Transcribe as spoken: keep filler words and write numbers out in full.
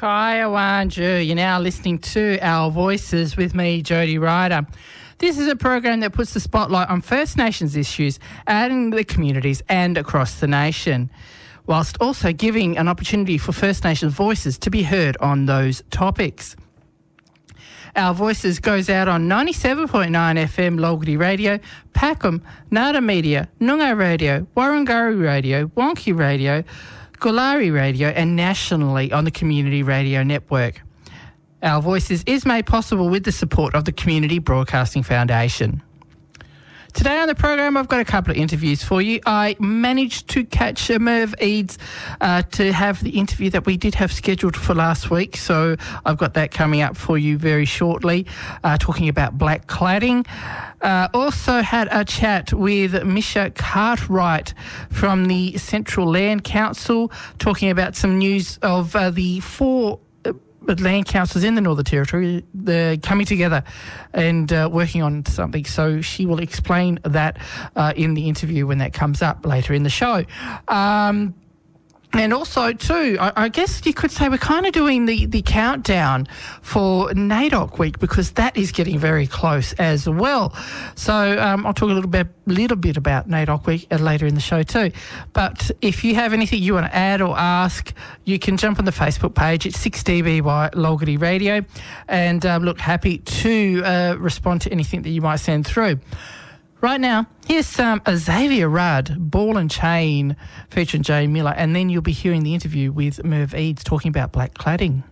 Kaya Wanju. You're now listening to Our Voices with me, Jody Ryder. This is a program that puts the spotlight on First Nations issues out in the communities and across the nation, whilst also giving an opportunity for First Nations voices to be heard on those topics. Our Voices goes out on ninety-seven point nine F M Logity Radio, Packham, Nada Media, Noongar Radio, Warrangari Radio, Wonky Radio, Gulari Radio and nationally on the Community Radio Network. Our Voices is made possible with the support of the Community Broadcasting Foundation. Today on the program, I've got a couple of interviews for you. I managed to catch uh, Merv Eads uh, to have the interview that we did have scheduled for last week, so I've got that coming up for you very shortly, uh, talking about black cladding. Uh, also had a chat with Misha Cartwright from the Central Land Council, talking about some news of uh, the four land councils in the Northern Territory. They're coming together and uh, working on something. So she will explain that uh, in the interview when that comes up later in the show. Um, and also, too, I, I guess you could say we're kind of doing the, the countdown for NAIDOC week because that is getting very close as well. So um, I'll talk a little bit, little bit about NAIDOC week uh, later in the show too. But if you have anything you want to add or ask, you can jump on the Facebook page. It's six D B Y Logity Radio. And um, look, happy to uh, respond to anything that you might send through. Right now, here's um, Xavier Rudd, Ball and Chain, featuring Jay Miller, and then you'll be hearing the interview with Merv Eads talking about black cladding.